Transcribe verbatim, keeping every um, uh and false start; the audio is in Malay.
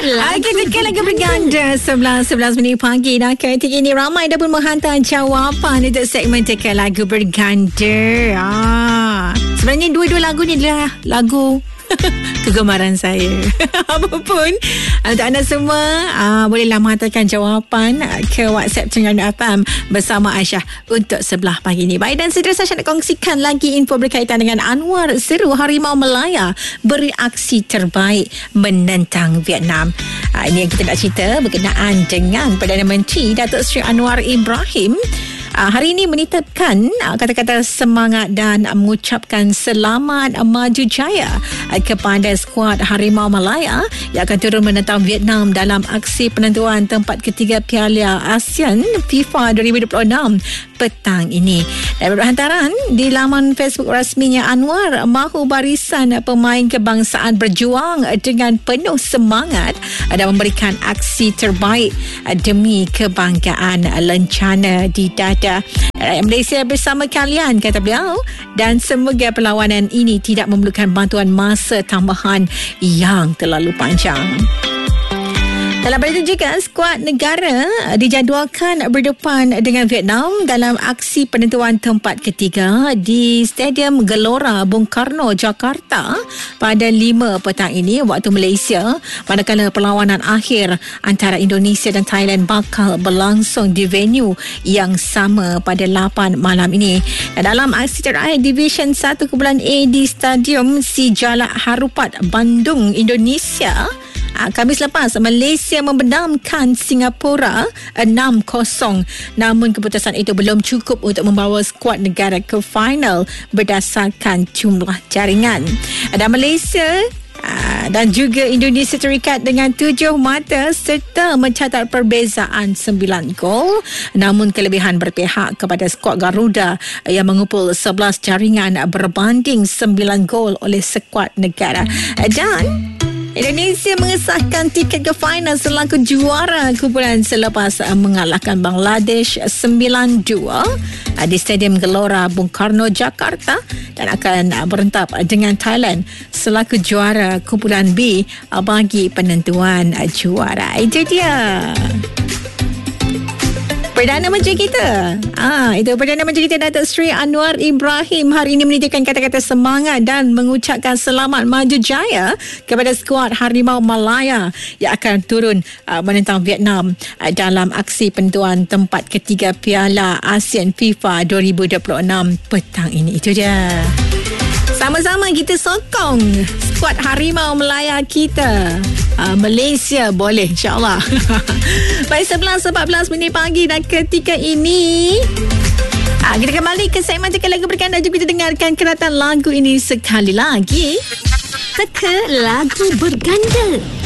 Ah, kita kan lagi berganda sebelas sebelas minit pagi dah. Ketika ini ramai dah pun menghantar jawapan untuk segmen Teka Lagu Berganda. Ah, sebenarnya dua-dua lagu ni adalah lagu kegemaran saya. Apapun, untuk anda semua uh, bolehlah menghantarkan jawapan ke WhatsApp Terengganu F M bersama Aisyah untuk sebelah pagi ni. Baik, dan segera saya nak kongsikan lagi info berkaitan dengan Anwar seru Harimau Malaya bereaksi terbaik menentang Vietnam. Uh, ini yang kita nak cerita berkenaan dengan Perdana Menteri Datuk Seri Anwar Ibrahim. Uh, hari ini menitipkan uh, kata-kata semangat dan uh, mengucapkan selamat uh, maju jaya uh, kepada skuad Harimau Malaya yang akan turun menentang Vietnam dalam aksi penentuan tempat ketiga Piala ASEAN FIFA dua ribu dua puluh enam petang ini. Dan berhantaran di laman Facebook rasminya, Anwar mahu barisan uh, pemain kebangsaan berjuang uh, dengan penuh semangat uh, dan memberikan aksi terbaik uh, demi kebanggaan uh, lencana di dada rakyat Malaysia bersama kalian, kata beliau, dan semoga perlawanan ini tidak memerlukan bantuan masa tambahan yang terlalu panjang. Dalam berita juga, skuad negara dijadualkan berdepan dengan Vietnam dalam aksi penentuan tempat ketiga di Stadium Gelora Bung Karno, Jakarta pada lima petang ini waktu Malaysia, manakala perlawanan akhir antara Indonesia dan Thailand bakal berlangsung di venue yang sama pada lapan malam ini. Dan dalam aksi terakhir Division satu Kumpulan A di Stadium Sijalak Harupat, Bandung, Indonesia, Khamis lepas, Malaysia membenamkan Singapura enam kosong. Namun keputusan itu belum cukup untuk membawa skuad negara ke final berdasarkan jumlah jaringan. Dan Malaysia dan juga Indonesia terikat dengan tujuh mata serta mencatat perbezaan sembilan gol. Namun kelebihan berpihak kepada skuad Garuda yang mengumpul sebelas jaringan berbanding sembilan gol oleh skuad negara. Dan Indonesia mengesahkan tiket ke final selaku juara kumpulan selepas mengalahkan Bangladesh sembilan dua di Stadium Gelora Bung Karno, Jakarta, dan akan berentap dengan Thailand selaku juara kumpulan B bagi penentuan juara. Itu dia Perdana Menteri kita. Ah, itu Perdana Menteri kita Datuk Seri Anwar Ibrahim hari ini menitipkan kata-kata semangat dan mengucapkan selamat maju jaya kepada skuad Harimau Malaya yang akan turun uh, menentang Vietnam uh, dalam aksi penentuan tempat ketiga Piala ASEAN FIFA dua ribu dua puluh enam petang ini. Itu dia. Sama-sama kita sokong skuad Harimau Malaya kita. Uh, Malaysia boleh, insyaAllah. Baik, sebelas empat belas minit pagi dan ketika ini uh, kita kembali ke segmen Teka Lagu Berganda. Jom kita dengarkan keratan lagu ini sekali lagi. Teka Lagu Berganda.